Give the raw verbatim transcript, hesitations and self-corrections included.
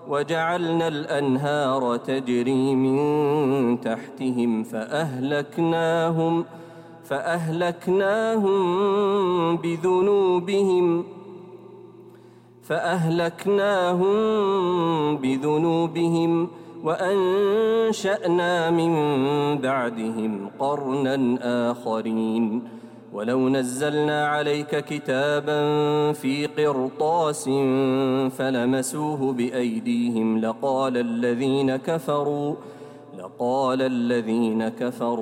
وجعلنا الأنهار تجري من تحتهم فأهلكناهم فأهلكناهم بذنوبهم فأهلكناهم بذنوبهم وأنشأنا من بعدهم قرنا آخرين ولو نزلنا عليك كتابا في قرطاس فلمسوه بأيديهم لقال الذين كفروا لقال الذين كفروا